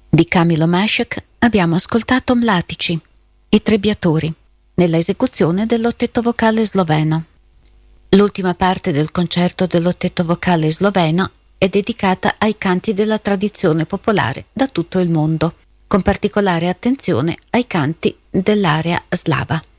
Di Camilo Mashek abbiamo ascoltato Mlatici, i Trebbiatori, nella esecuzione dell'ottetto vocale sloveno. L'ultima parte del concerto dell'ottetto vocale sloveno è dedicata ai canti della tradizione popolare da tutto il mondo, con particolare attenzione ai canti dell'area slava.